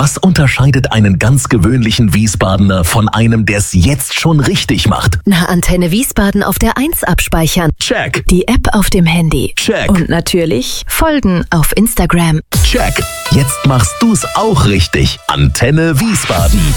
Was unterscheidet einen ganz gewöhnlichen Wiesbadener von einem, der es jetzt schon richtig macht? Na, Antenne Wiesbaden auf der 1 abspeichern. Check. Die App auf dem Handy. Check. Und natürlich folgen auf Instagram. Check. Jetzt machst du's auch richtig. Antenne Wiesbaden.